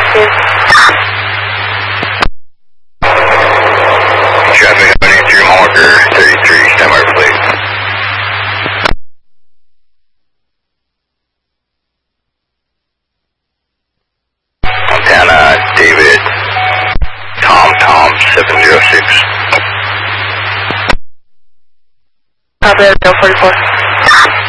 Yes. Traffic running through marker 33, stand by please. Montana, David, Tom 706. Copy, 44.